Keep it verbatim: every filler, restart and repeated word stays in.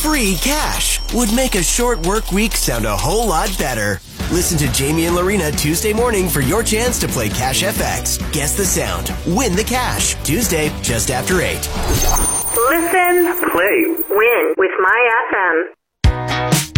Free cash would make a short work week sound a whole lot better. Listen to Jamie and Lorena Tuesday morning for your chance to play Cash F X. Guess the sound. Win the cash. Tuesday, just after eight. Listen, play, win with My F M.